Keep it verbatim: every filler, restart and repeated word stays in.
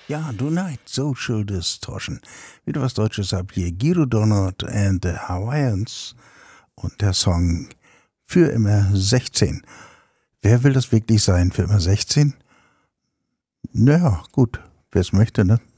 Ja, tonight, Social Distortion. Wieder was Deutsches ab hier. Guido Donald and the Hawaiians und der Song Für immer sechzehn. Wer will das wirklich sein, für immer sechzehn? Naja, gut, wer es möchte, ne?